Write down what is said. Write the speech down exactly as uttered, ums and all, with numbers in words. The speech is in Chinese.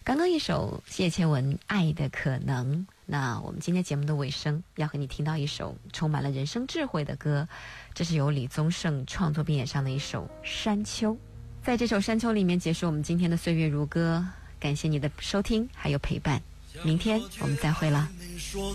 刚刚一首谢倩文《爱的可能》，那我们今天节目的尾声要和你听到一首充满了人生智慧的歌，这是由李宗盛创作并演唱的一首《山丘》。在这首《山丘》里面结束我们今天的岁月如歌，感谢你的收听还有陪伴，明天我们再会了。